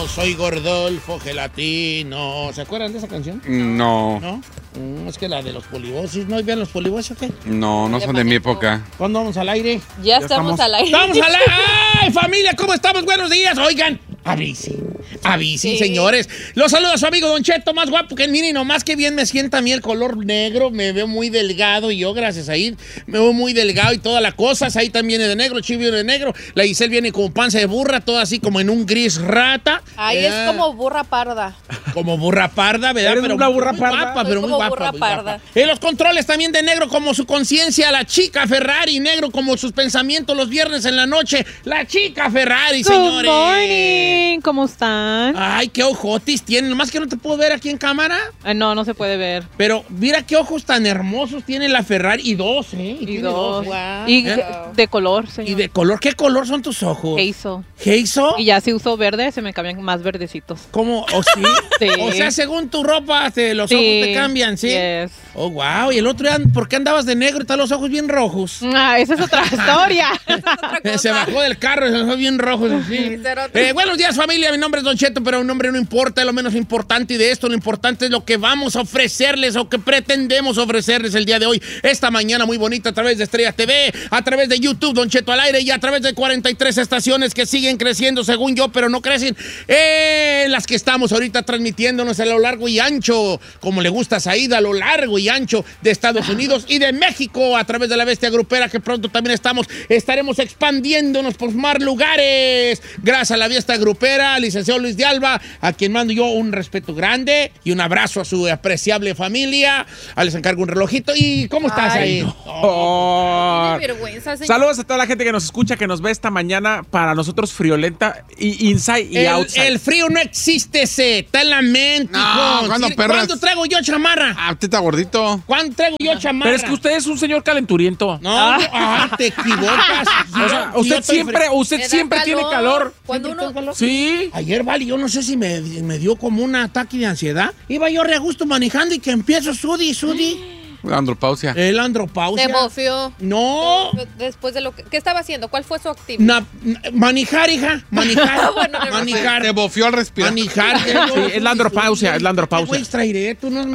soy Gordolfo Gelatino. ¿Se acuerdan de esa canción? No. ¿No? Es que la de los polivoces. ¿No vean los polivoces o qué? No son de mi época. ¿Cuándo vamos al aire? Ya estamos al aire. ¡Vamos al aire! ¡Ay, familia! ¿Cómo estamos? Buenos días. Oigan, avisen, señores. Los saluda su amigo Don Cheto, más guapo que el mini. Nomás que bien me sienta a mí el color negro. Me veo muy delgado y yo, gracias a ir, me veo muy delgado y toda la cosa. Ahí también viene de negro, Chivo viene de negro. La Giselle viene como panza de burra, toda así como en un gris rata. Ahí es como burra parda. Como burra parda, ¿verdad? Eres Pero una burra muy parda. guapa, pero muy como guapa. burra muy parda. guapa. En los controles también de negro como su conciencia, la chica Ferrari. Negro como sus pensamientos los viernes en la noche. La chica Ferrari, señores. Good morning, ¿cómo están? Ay, qué ojotis tienen. Nomás que no te puedo ver aquí en cámara. No se puede ver. Pero mira qué ojos tan hermosos tiene la Ferrari. Y dos, ¿eh? Y tiene dos. Wow. Y de color, señor. Y de color. ¿Qué color son tus ojos? Hazel. ¿Hazel? Y ya si uso verde, se me cambian más verdecitos. ¿Cómo? ¿O sí? Sí. O sea, según tu ropa, los Sí. ojos te cambian, ¿sí? Yes. Oh, wow. Y el otro día, ¿por qué andabas de negro y están los ojos bien rojos? Esa es otra historia. Se bajó del carro y se dejó bien rojos así. Buenos días, familia. Mi nombre es Don Cheto, pero un nombre no importa, es lo menos importante. Y de esto lo importante es lo que vamos a ofrecerles o que pretendemos ofrecerles el día de hoy. Esta mañana muy bonita a través de Estrella TV, a través de YouTube, Don Cheto al aire, y a través de 43 estaciones que siguen creciendo según yo, pero no crecen. Las que estamos ahorita transmitiéndonos a lo largo y ancho, como le gusta a Saída, a lo largo y ancho de Estados Unidos y de México, a través de la Bestia Grupera, que pronto también estaremos expandiéndonos por más lugares. Gracias a la Bestia Grupera, al licenciado Luis de Alba, a quien mando yo un respeto grande y un abrazo a su apreciable familia. Les encargo un relojito. ¿Y cómo estás ahí? Tiene vergüenza, señor. Saludos a toda la gente que nos escucha, que nos ve esta mañana. Para nosotros friolenta, y inside y outside. El frío no existe, está en la mente. No, ¿cuándo, perras? ¿Cuándo traigo yo chamarra? Ah, usted está gordito. ¿Cuándo traigo yo chamarra? Pero es que usted es un señor calenturiento. No, te equivocas. O sea, usted siempre tiene calor. Cuando uno... Sí. Ayer, vale, yo no sé si me dio como un ataque de ansiedad. Iba yo re a gusto manejando y que empiezo sudi. Andropausia. El andropausia. Se bofió. No. Después de lo que... ¿Qué estaba haciendo? ¿Cuál fue su actividad? Manejar, hija. Manejar. Bueno, manejar. Te bofió al respirar. Manejar. Sí, es la andropausia, ¿Qué voy a extraer? Tú no